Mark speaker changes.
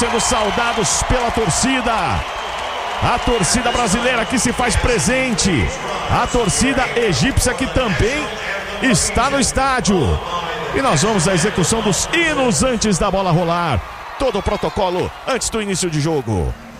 Speaker 1: sendo saudados pela torcida. A torcida brasileira que se faz presente. A torcida egípcia que também está no estádio. E nós vamos à execução dos hinos antes da bola rolar. Todo o protocolo antes do início de jogo.